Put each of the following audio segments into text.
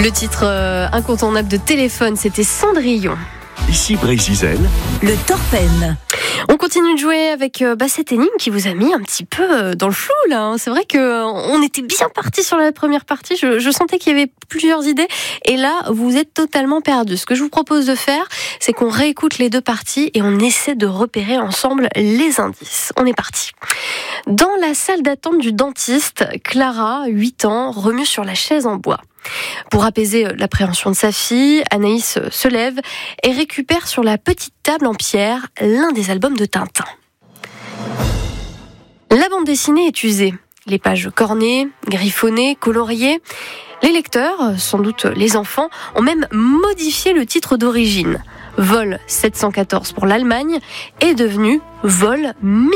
Le titre incontournable de Téléphone, c'était Cendrillon. Ici Brésil. Le Torpen. On continue de jouer avec cette énigme qui vous a mis un petit peu dans le flou là. C'est vrai qu'on était bien parti sur la première partie. Je sentais qu'il y avait plusieurs idées et là vous êtes totalement perdu. Ce que je vous propose de faire, c'est qu'on réécoute les deux parties et on essaie de repérer ensemble les indices. On est parti. Dans la salle d'attente du dentiste, Clara, 8 ans, remue sur la chaise en bois. Pour apaiser l'appréhension de sa fille, Anaïs se lève et récupère sur la petite table en pierre l'un des albums de Tintin. La bande dessinée est usée, les pages cornées, griffonnées, coloriées. Les lecteurs, sans doute les enfants, ont même modifié le titre d'origine. Vol 714 pour l'Allemagne est devenu Vol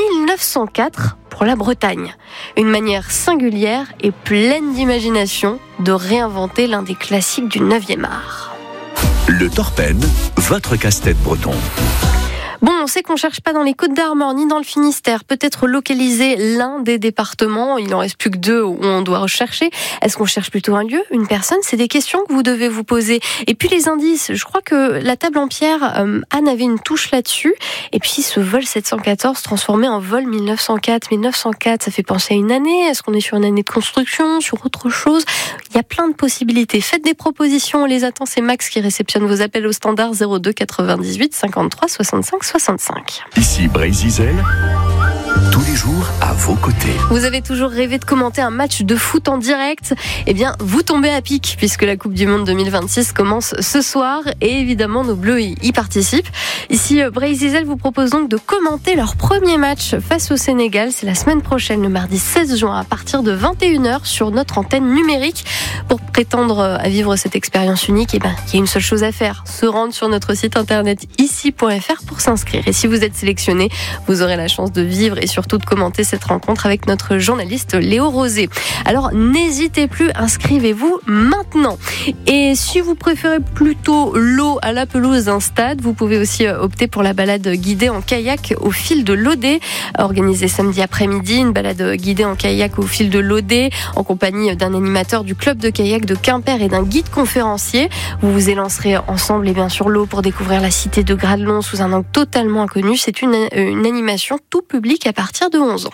1904 pour la Bretagne. Une manière singulière et pleine d'imagination de réinventer l'un des classiques du 9e art. Le Torpen, votre casse-tête breton. Bon, on sait qu'on cherche pas dans les Côtes-d'Armor ni dans le Finistère. Peut-être localiser l'un des départements. Il n'en reste plus que 2 où on doit rechercher. Est-ce qu'on cherche plutôt un lieu, une personne? C'est des questions que vous devez vous poser. Et puis les indices. Je crois que la table en pierre, Anne avait une touche là-dessus. Et puis ce vol 714 transformé en vol 1904. 1904, ça fait penser à une année. Est-ce qu'on est sur une année de construction, sur autre chose? Il y a plein de possibilités. Faites des propositions. On les attend. C'est Max qui réceptionne vos appels au standard 02 98 53 65 65. Ici Brésil, tous les jours à vos côtés. Vous avez toujours rêvé de commenter un match de foot en direct? Eh bien, vous tombez à pic puisque la Coupe du Monde 2026 commence ce soir et évidemment nos Bleus y participent. Ici, Brésil vous propose donc de commenter leur premier match face au Sénégal. C'est la semaine prochaine, le mardi 16 juin à partir de 21h sur notre antenne numérique. Pour prétendre à vivre cette expérience unique, il y a une seule chose à faire, se rendre sur notre site internet ici.fr pour s'inscrire. Et si vous êtes sélectionné, vous aurez la chance de vivre et surtout de commenter cette rencontre avec notre journaliste Léo Rosé. Alors n'hésitez plus, inscrivez-vous maintenant. Et si vous préférez plutôt l'eau à la pelouse d'un stade, vous pouvez aussi opter pour la balade guidée en kayak au fil de l'Odé, organisée samedi après-midi, une balade guidée en kayak au fil de l'Odé en compagnie d'un animateur du club de kayak de Quimper et d'un guide conférencier. Vous vous élancerez ensemble et bien sur l'eau pour découvrir la cité de Gradelon sous un angle totalement inconnu. C'est une animation tout public à partir de 11 ans.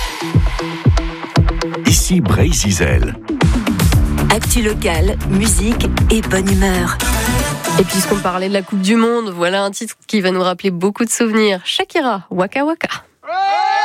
Ici Brésil. Actu locale, musique et bonne humeur. Et puisqu'on parlait de la Coupe du Monde, voilà un titre qui va nous rappeler beaucoup de souvenirs. Shakira, Waka Waka.